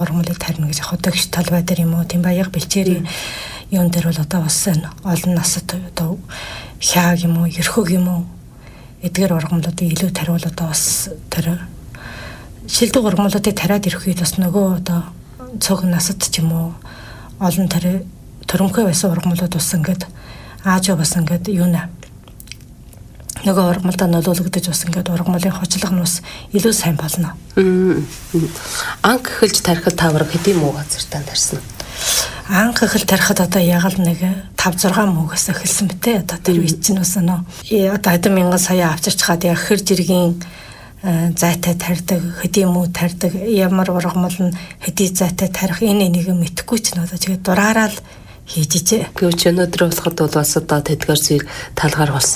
ургамлыг тарина гэж хөдөгч талбай дээр юм уу тийм баяг бэлчээрийн юун дээр бол одоо бас олон насад одоо хяаг юм уу ерхөг юм уу эдгээр ургамлуудыг илүү тариул одоо бас тэр шилдэг ургамлуудыг тариад ирэх үед бас нөгөө одоо цог насад ч юм уу олон төрөмхөө байсан ургамлууд бас ингээд аажаа бас ингээд юу нэ нөгөө ургамлдаа нөлөөлөгдөж бас ингээд ургамлын хочлох нь бас илүү сайн болно. Анх эхэлж тарихад тавраг хэдийн муу газартаа тарьсан. Анх эхэл тарихад одоо яг л нэг 5-6 муугаас эхэлсэн бэтээ. Одоо тэр үе чинь бас одоо 1000 сая авчирч хаад яг хэр жиргийн зайтай тарьдаг, хэдийн муу тарьдаг, ямар ургамал нь хэдий зайтай тарих энэ энийг мэдэхгүй ч надад тэгээд дураараа л хийж ижээ. Гэвч өнөөдөр болоход бол бас одоо тэдгээр зүйл талгаар болсон.